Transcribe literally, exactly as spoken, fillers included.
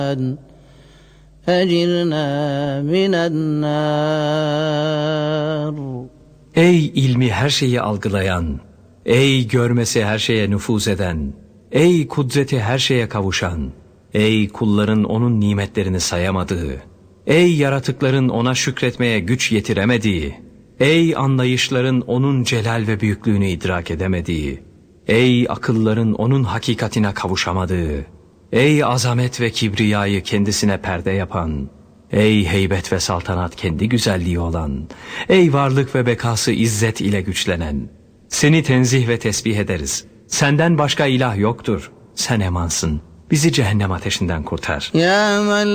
أجرنا من النار. Ey ilmi her şeyi algılayan, ey görmesi her şeye nüfuz eden, ey kudreti her şeye kavuşan, ey kulların onun nimetlerini sayamadığı, ey yaratıkların ona şükretmeye güç yetiremediği, ey anlayışların onun celal ve büyüklüğünü idrak edemediği, ey akılların onun hakikatine kavuşamadığı, ey azamet ve kibriyayı kendisine perde yapan, ey heybet ve saltanat kendi güzelliği olan, ey varlık ve bekası izzet ile güçlenen, seni tenzih ve tesbih ederiz. Senden başka ilah yoktur. Sen emansın. Bizi cehennem ateşinden kurtar. Ya men